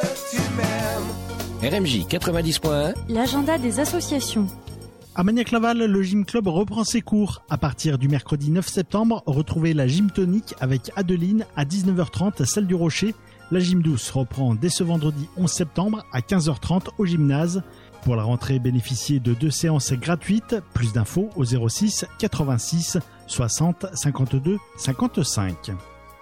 RMJ 90.1, l'agenda des associations. À Magnac-Laval, le Gym Club reprend ses cours. À partir du mercredi 9 septembre, retrouvez la Gym Tonique avec Adeline à 19h30, salle du Rocher. La Gym Douce reprend dès ce vendredi 11 septembre à 15h30 au gymnase. Pour la rentrée, bénéficiez de 2 séances gratuites. Plus d'infos au 06 86 60 52 55.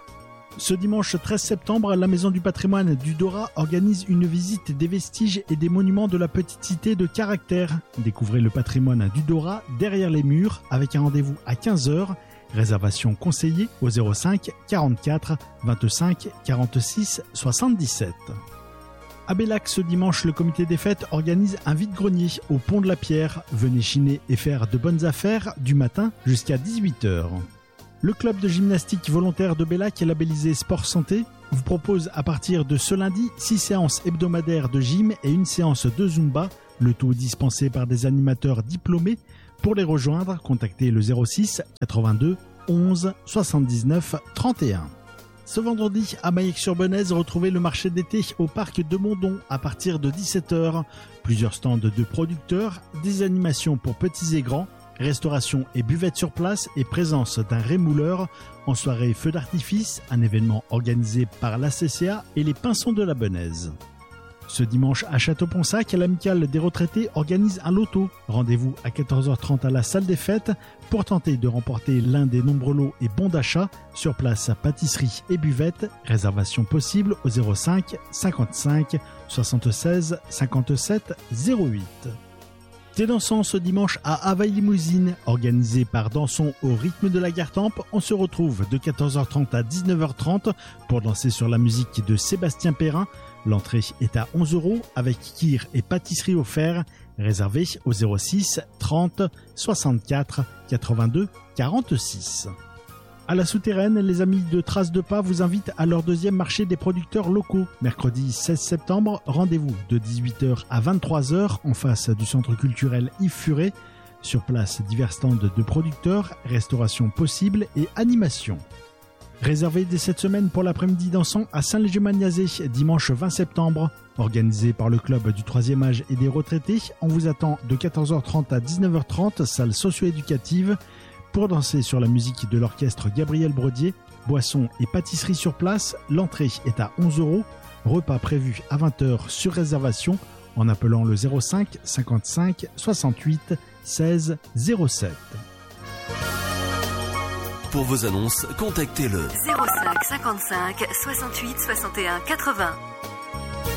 Ce dimanche 13 septembre, la Maison du patrimoine du Dorat organise une visite des vestiges et des monuments de la petite cité de Caractère. Découvrez le patrimoine du Dorat derrière les murs avec un rendez-vous à 15h. Réservation conseillée au 05 44 25 46 77. À Bellac, ce dimanche, le comité des fêtes organise un vide-grenier au Pont de la Pierre. Venez chiner et faire de bonnes affaires du matin jusqu'à 18h. Le club de gymnastique volontaire de Bellac, labellisé Sport Santé, vous propose à partir de ce lundi 6 séances hebdomadaires de gym et une séance de Zumba, le tout dispensé par des animateurs diplômés. Pour les rejoindre, contactez le 06 82 11 79 31. Ce vendredi, à Maillet-sur-Benaise, retrouvez le marché d'été au parc de Mondon à partir de 17h. Plusieurs stands de producteurs, des animations pour petits et grands, restauration et buvette sur place et présence d'un rémouleur en soirée feu d'artifice, un événement organisé par la CCA et les Pinsons de la Benaise. Ce dimanche à Château-Ponsac, l'amicale des retraités organise un loto. Rendez-vous à 14h30 à la salle des fêtes pour tenter de remporter l'un des nombreux lots et bons d'achat. Sur place, pâtisserie et buvette. Réservation possible au 05 55 76 57 08. Thé dansant ce dimanche à Havaï-Limousine, organisé par Dansons au rythme de la Gartempe. On se retrouve de 14h30 à 19h30 pour danser sur la musique de Sébastien Perrin. L'entrée est à 11 € avec kir et pâtisserie offert. Réservé au 06 30 64 82 46. À la Souterraine, les amis de Traces de Pas vous invitent à leur deuxième marché des producteurs locaux. Mercredi 16 septembre, rendez-vous de 18h à 23h en face du centre culturel Yves Furet. Sur place, divers stands de producteurs, restauration possible et animation. Réservé dès cette semaine pour l'après-midi dansant à Saint-Léger-Magnazé, dimanche 20 septembre. Organisé par le club du 3e âge et des retraités, on vous attend de 14h30 à 19h30, salle socio-éducative. Pour danser sur la musique de l'orchestre Gabriel Brodier, boissons et pâtisserie sur place, l'entrée est à 11 €, repas prévu à 20h sur réservation en appelant le 05 55 68 16 07. Pour vos annonces, contactez le 05 55 68 61 80.